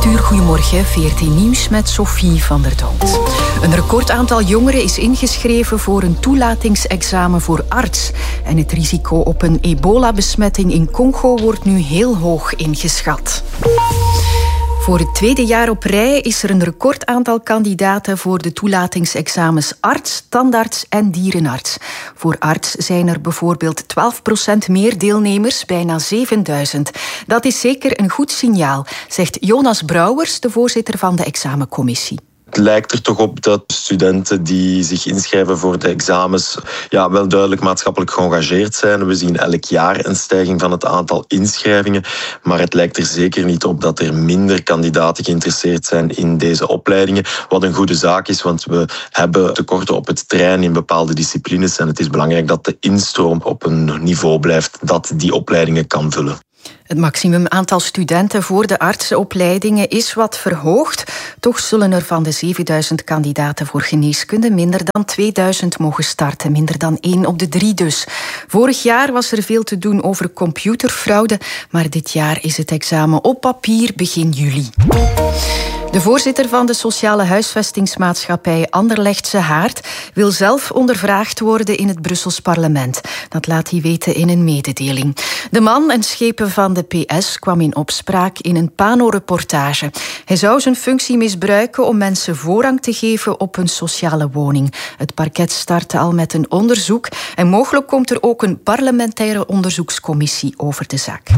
8:00, goedemorgen, VRT Nieuws met Sophie van der Dood. Een recordaantal jongeren is ingeschreven voor een toelatingsexamen voor arts. En het risico op een ebola-besmetting in Congo wordt nu heel hoog ingeschat. Voor het tweede jaar op rij is er een recordaantal kandidaten voor de toelatingsexamens arts, tandarts en dierenarts. Voor arts zijn er bijvoorbeeld 12% meer deelnemers, bijna 7000. Dat is zeker een goed signaal, zegt Jonas Brouwers, de voorzitter van de examencommissie. Het lijkt er toch op dat studenten die zich inschrijven voor de examens wel duidelijk maatschappelijk geëngageerd zijn. We zien elk jaar een stijging van het aantal inschrijvingen, maar het lijkt er zeker niet op dat er minder kandidaten geïnteresseerd zijn in deze opleidingen. Wat een goede zaak is, want we hebben tekorten op het terrein in bepaalde disciplines en het is belangrijk dat de instroom op een niveau blijft dat die opleidingen kan vullen. Het maximum aantal studenten voor de artsenopleidingen is wat verhoogd. Toch zullen er van de 7000 kandidaten voor geneeskunde minder dan 2000 mogen starten. Minder dan 1 op de 3 dus. Vorig jaar was er veel te doen over computerfraude, maar dit jaar is het examen op papier begin juli. De voorzitter van de sociale huisvestingsmaatschappij Anderlechtse Haard wil zelf ondervraagd worden in het Brussels parlement. Dat laat hij weten in een mededeling. De man en schepen van de PS kwam in opspraak in een Pano-reportage. Hij zou zijn functie misbruiken om mensen voorrang te geven op een sociale woning. Het parket startte al met een onderzoek en mogelijk komt er ook een parlementaire onderzoekscommissie over de zaak.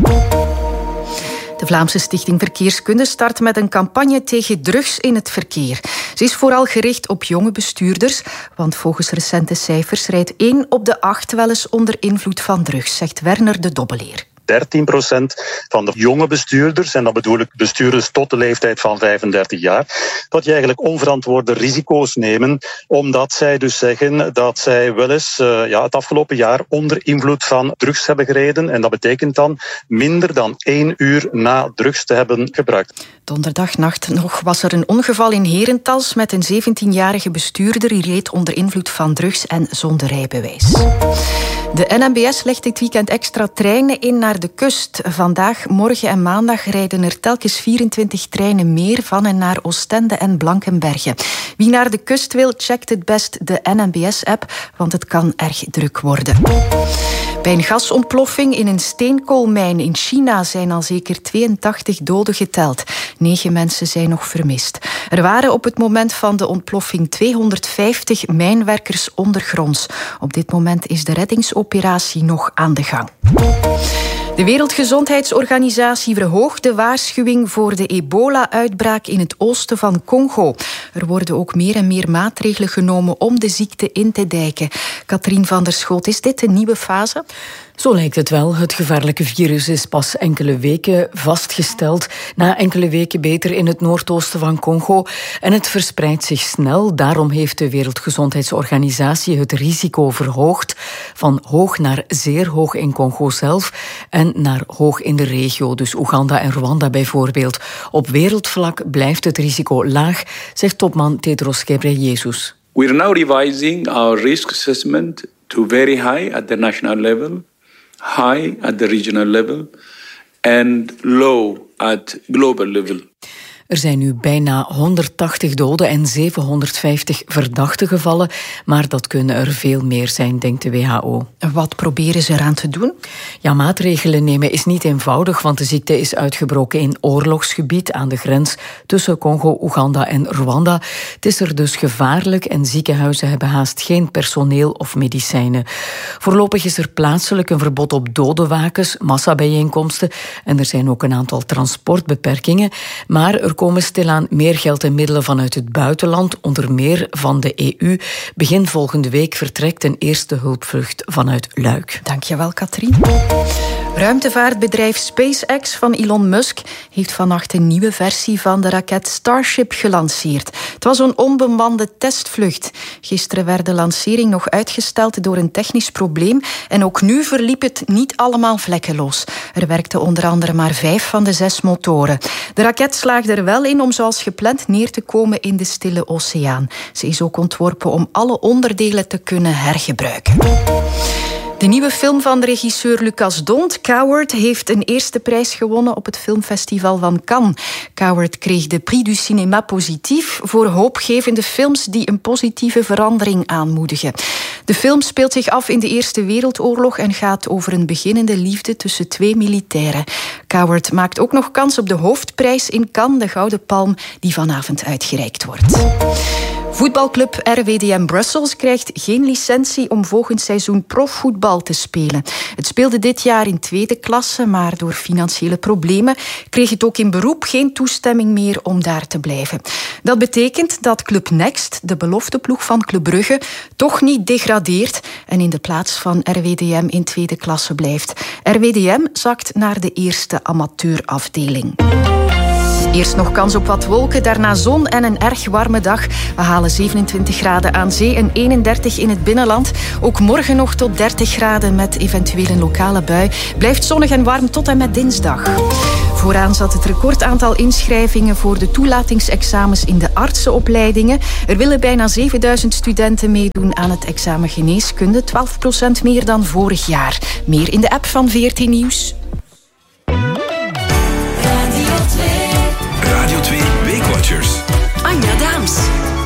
De Vlaamse Stichting Verkeerskunde start met een campagne tegen drugs in het verkeer. Ze is vooral gericht op jonge bestuurders, want volgens recente cijfers rijdt 1 op de 8 wel eens onder invloed van drugs, zegt Werner de Dobbeleer. 13% van de jonge bestuurders, en dat bedoel ik bestuurders tot de leeftijd van 35 jaar, dat die eigenlijk onverantwoorde risico's nemen, omdat zij dus zeggen dat zij wel eens het afgelopen jaar onder invloed van drugs hebben gereden. En dat betekent dan minder dan 1 uur na drugs te hebben gebruikt. Donderdagnacht nog was er een ongeval in Herentals met een 17-jarige bestuurder. Die reed onder invloed van drugs en zonder rijbewijs. De NMBS legt dit weekend extra treinen in naar de kust. Vandaag, morgen en maandag rijden er telkens 24 treinen meer van en naar Oostende en Blankenberge. Wie naar de kust wil, checkt het best de NMBS-app, want het kan erg druk worden. Bij een gasontploffing in een steenkoolmijn in China zijn al zeker 82 doden geteld. 9 mensen zijn nog vermist. Er waren op het moment van de ontploffing 250 mijnwerkers ondergronds. Op dit moment is de reddingsoperatie nog aan de gang. De Wereldgezondheidsorganisatie verhoogt de waarschuwing voor de ebola-uitbraak in het oosten van Congo. Er worden ook meer en meer maatregelen genomen om de ziekte in te dijken. Katrien van der Schoot, is dit een nieuwe fase? Zo lijkt het wel. Het gevaarlijke virus is pas enkele weken vastgesteld. Na enkele weken beter in het noordoosten van Congo. En het verspreidt zich snel. Daarom heeft de Wereldgezondheidsorganisatie het risico verhoogd. Van hoog naar zeer hoog in Congo zelf. En naar hoog in de regio. Dus Oeganda en Rwanda bijvoorbeeld. Op wereldvlak blijft het risico laag, zegt topman Tedros Ghebreyesus. We are now revising our risk assessment to very high at the national level, high at the regional level and low at global level. Er zijn nu bijna 180 doden en 750 verdachte gevallen, maar dat kunnen er veel meer zijn, denkt de WHO. Wat proberen ze eraan te doen? Ja, maatregelen nemen is niet eenvoudig, want de ziekte is uitgebroken in oorlogsgebied aan de grens tussen Congo, Oeganda en Rwanda. Het is er dus gevaarlijk en ziekenhuizen hebben haast geen personeel of medicijnen. Voorlopig is er plaatselijk een verbod op dodenwakens, massabijeenkomsten en er zijn ook een aantal transportbeperkingen, maar er komen stilaan meer geld en middelen vanuit het buitenland, onder meer van de EU. Begin volgende week vertrekt een eerste hulpvlucht vanuit Luik. Dankjewel, Katrien. Ruimtevaartbedrijf SpaceX van Elon Musk heeft vannacht een nieuwe versie van de raket Starship gelanceerd. Het was een onbemande testvlucht. Gisteren werd de lancering nog uitgesteld door een technisch probleem en ook nu verliep het niet allemaal vlekkeloos. Er werkten onder andere maar 5 van de 6 motoren. De raket slaagde er wel in om zoals gepland neer te komen in de Stille Oceaan. Ze is ook ontworpen om alle onderdelen te kunnen hergebruiken. De nieuwe film van de regisseur Lucas Dont, Coward, heeft een eerste prijs gewonnen op het filmfestival van Cannes. Coward kreeg de Prix du Cinéma Positief voor hoopgevende films die een positieve verandering aanmoedigen. De film speelt zich af in de Eerste Wereldoorlog en gaat over een beginnende liefde tussen 2 militairen. Coward maakt ook nog kans op de hoofdprijs in Cannes, de Gouden Palm, die vanavond uitgereikt wordt. Voetbalclub RWDM Brussels krijgt geen licentie om volgend seizoen profvoetbal te spelen. Het speelde dit jaar in 2e klasse, maar door financiële problemen kreeg het ook in beroep geen toestemming meer om daar te blijven. Dat betekent dat Club Next, de belofteploeg van Club Brugge, toch niet degradeert en in de plaats van RWDM in 2e klasse blijft. RWDM zakt naar de eerste amateurafdeling. Eerst nog kans op wat wolken, daarna zon en een erg warme dag. We halen 27 graden aan zee en 31 in het binnenland. Ook morgen nog tot 30 graden met eventueel een lokale bui. Blijft zonnig en warm tot en met dinsdag. Vooraan zat het recordaantal inschrijvingen voor de toelatingsexamens in de artsenopleidingen. Er willen bijna 7000 studenten meedoen aan het examen geneeskunde, 12% meer dan vorig jaar. Meer in de app van VRT Nieuws. Radio 2 Weekwatchers.